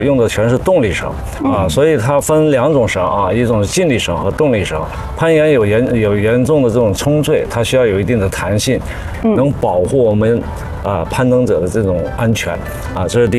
用的全是动力绳啊，所以它分2种绳啊，一种是静力绳和动力绳。攀岩有严重的这种冲坠，它需要有一定的弹性，能保护我们攀登者的这种安全啊，这是第一。